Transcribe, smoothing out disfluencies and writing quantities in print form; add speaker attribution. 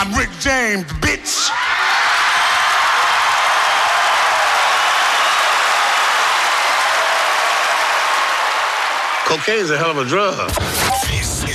Speaker 1: I'm Rick James, bitch. Cocaine's a hell of a drug.
Speaker 2: This